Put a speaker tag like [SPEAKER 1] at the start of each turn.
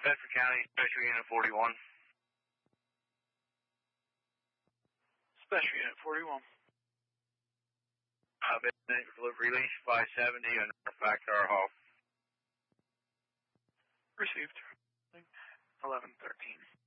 [SPEAKER 1] Bedford County, Special Unit 41.
[SPEAKER 2] Special Unit 41.
[SPEAKER 1] Release 570 on Factor Hall.
[SPEAKER 2] Received. 1113.